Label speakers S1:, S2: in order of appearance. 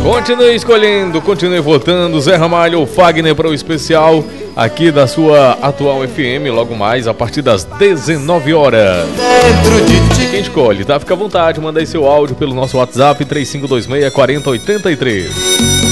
S1: Continue escolhendo, continue votando. Zé Ramalho ou Fagner para o especial aqui da sua atual FM, logo mais a partir das 19 horas. E quem escolhe, tá? Fica à vontade, manda aí seu áudio pelo nosso WhatsApp 3526 4083.